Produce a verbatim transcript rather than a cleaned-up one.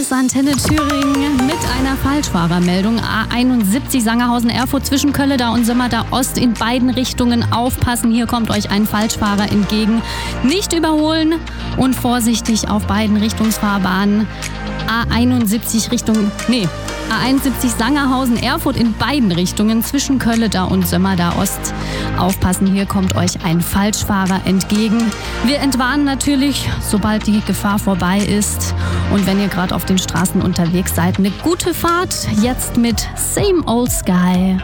ist Antenne Thüringen mit einer Falschfahrermeldung. A einundsiebzig Sangerhausen-Erfurt zwischen Kölleda und Sömmerda Ost in beiden Richtungen aufpassen. Hier kommt euch ein Falschfahrer entgegen. Nicht überholen und vorsichtig auf beiden Richtungsfahrbahnen. A einundsiebzig Richtung, nee, A einundsiebzig Sangerhausen-Erfurt in beiden Richtungen zwischen Kölleda und Sömmerda Ost. Aufpassen, hier kommt euch ein Falschfahrer entgegen. Wir entwarnen natürlich, sobald die Gefahr vorbei ist. Und wenn ihr gerade auf den Straßen unterwegs seid, eine gute Fahrt. Jetzt mit Same Old Sky.